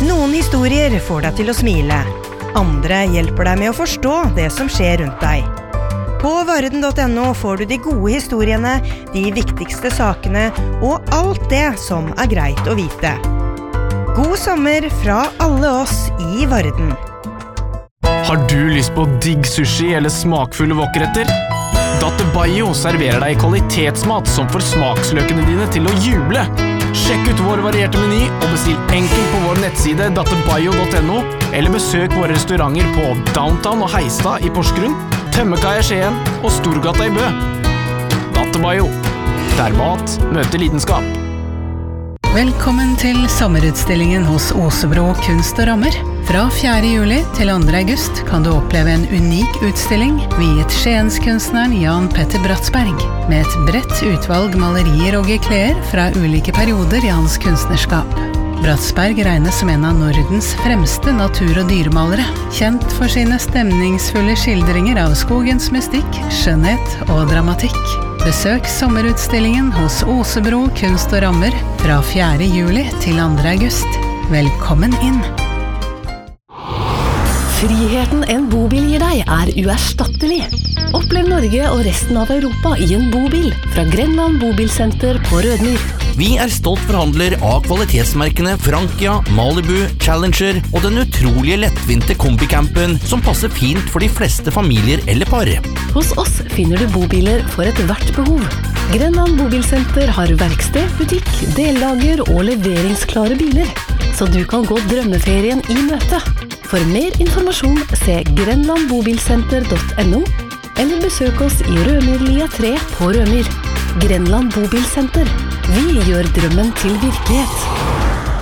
Noen historier får deg til å smile. Andre hjelper deg med å forstå det som skjer rundt deg. På varden.no får du de gode historiene, de viktigste sakene og alt det som er greit å vite. God sommer fra alle oss i Varden. Har du lyst på digg sushi eller smakfulle wokretter? Dattebayo serverer deg kvalitetsmat som får smaksløkene dine til å juble. Sjekk ut vår varierte meny og bestill enkelt på vår nettside dattebayo.no eller besøk våre restauranter på Downtown og Heistad i Porsgrunn, Tømmekaia i Skien og Storgata i Bø. Dattebayo, der mat møter lidenskap. Velkommen til sommerutstillingen hos Osebro Kunst og Rammer. Fra 4. juli til 2. august kan du oppleve en unik utstilling viet Skienskunstneren Jan Petter Bratsberg, med et bredt utvalg malerier og gekleer fra ulike perioder i hans kunstnerskap. Bratsberg regnes som en av Nordens fremste natur- og dyremalere, kjent for sine stemningsfulle skildringer av skogens mystikk, skjønnhet og dramatikk. Besøk sommerutstillingen hos Osebro Kunst og Rammer fra 4. juli til 2. august. Velkommen inn! Friheten en bobil gir deg er uerstattelig. Opplev Norge og resten av Europa i en bobil fra Grenland Bobilsenter på Rødmyr. Vi er stolt forhandler av kvalitetsmerkene Frankia, Malibu, Challenger og den utrolige lettvinte kombicampen som passer fint for de fleste familier eller par. Hos oss finner du bobiler for et hvert behov. Grenland Bobilsenter har verksted, butikk, dellager og leveringsklare biler, så du kan gå drømmeferien i møte. For mer informasjon se grenlandbobilsenter.no eller besøk oss i Rødmyrlia 3 på Rødmyr. Grenland Bobilsenter. Vi gjør drømmen til virkelighet.